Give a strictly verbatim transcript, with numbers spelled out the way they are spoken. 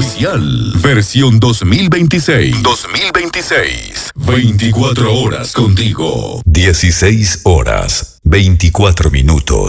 oficial. Versión dos mil veintiséis. dos mil veintiséis. veinticuatro horas contigo. dieciséis horas, veinticuatro minutos.